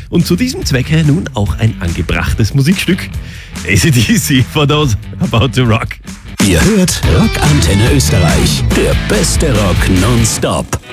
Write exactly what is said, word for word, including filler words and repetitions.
Und zu diesem Zwecke nun auch ein angebrachtes Musikstück. A C D C for those about to rock. Ihr hört Rockantenne Österreich, der beste Rock nonstop.